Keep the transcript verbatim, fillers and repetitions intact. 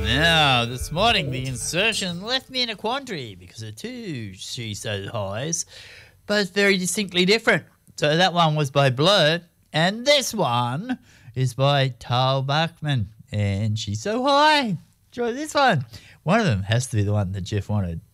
Now, this morning, the insertion left me in a quandary because the two She So Highs, both very distinctly different. So that one was by Blur, and this one is by Tal Bachman, and She's So High. Try this one. One of them has to be the one that Jeff wanted.